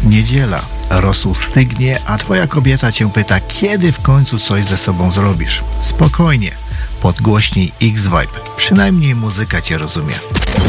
Niedziela. Rosół stygnie, a twoja kobieta cię pyta, kiedy w końcu coś ze sobą zrobisz. Spokojnie. Podgłośnij X-Vibe. Przynajmniej muzyka cię rozumie.